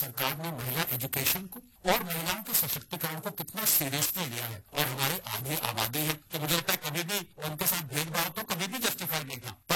सरकार ने महिला एजुकेशन को और महिलाओं के सशक्तिकरण को कितना सीरियसली लिया है और हमारे आगे आबादी है, तो मुझे लगता है कभी भी उनके साथ भेदभाव तो कभी भी जस्टिफाई नहीं था।